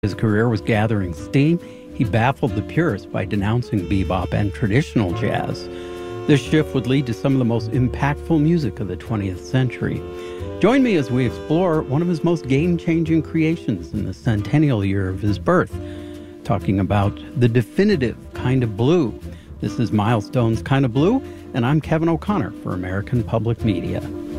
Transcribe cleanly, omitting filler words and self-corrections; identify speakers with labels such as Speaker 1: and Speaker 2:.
Speaker 1: His career was gathering steam. He baffled the purists by denouncing bebop and traditional jazz. This shift would lead to some of the most impactful music of the 20th century. Join me as we explore one of his most game-changing creations in the centennial year of his birth, talking about the definitive kind of blue. This is Milestone's Kind of Blue, and I'm Kevin O'Connor for American Public Media.